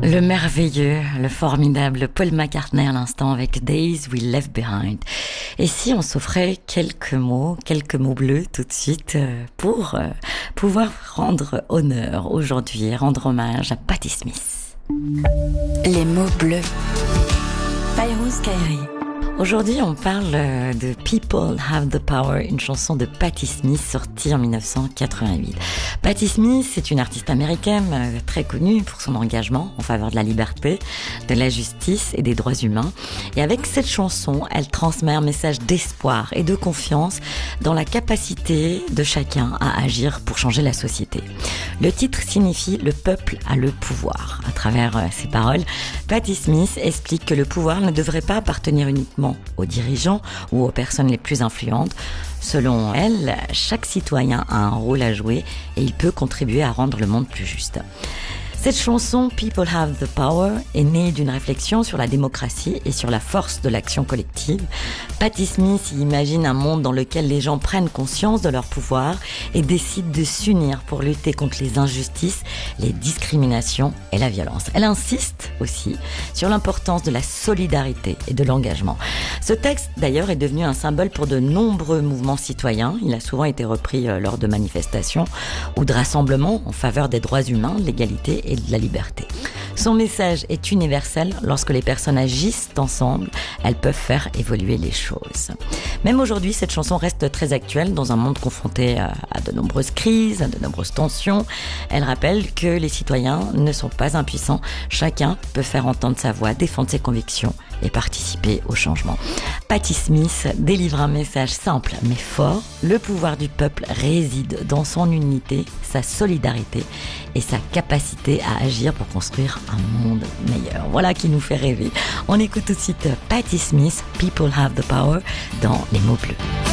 Le merveilleux, le formidable Paul McCartney à l'instant avec Days We Left Behind. Et si on s'offrait quelques mots bleus tout de suite pour pouvoir rendre honneur aujourd'hui et rendre hommage à Patti Smith. Les mots bleus. Fayrouz Kairi. Aujourd'hui, on parle de People Have the Power, une chanson de Patti Smith sortie en 1988. Patti Smith, c'est une artiste américaine très connue pour son engagement en faveur de la liberté, de la justice et des droits humains. Et avec cette chanson, elle transmet un message d'espoir et de confiance dans la capacité de chacun à agir pour changer la société. Le titre signifie « Le peuple a le pouvoir ». À travers ses paroles, Patti Smith explique que le pouvoir ne devrait pas appartenir uniquement aux dirigeants ou aux personnes les plus influentes. Selon elle, chaque citoyen a un rôle à jouer et il peut contribuer à rendre le monde plus juste. Cette chanson People Have the Power est née d'une réflexion sur la démocratie et sur la force de l'action collective. Patti Smith imagine un monde dans lequel les gens prennent conscience de leur pouvoir et décident de s'unir pour lutter contre les injustices, les discriminations et la violence. Elle insiste aussi sur l'importance de la solidarité et de l'engagement. Ce texte d'ailleurs est devenu un symbole pour de nombreux mouvements citoyens. Il a souvent été repris lors de manifestations ou de rassemblements en faveur des droits humains, de l'égalité et de la liberté. Son message est universel. Lorsque les personnes agissent ensemble, elles peuvent faire évoluer les choses. Même aujourd'hui, cette chanson reste très actuelle dans un monde confronté à de nombreuses crises, à de nombreuses tensions. Elle rappelle que les citoyens ne sont pas impuissants. Chacun peut faire entendre sa voix, défendre ses convictions et participer au changement. Patti Smith délivre un message simple mais fort. Le pouvoir du peuple réside dans son unité, sa solidarité et sa capacité à agir pour construire un monde meilleur. Voilà qui nous fait rêver. On écoute tout de suite Patti Smith, People Have the Power, dans Les mots bleus.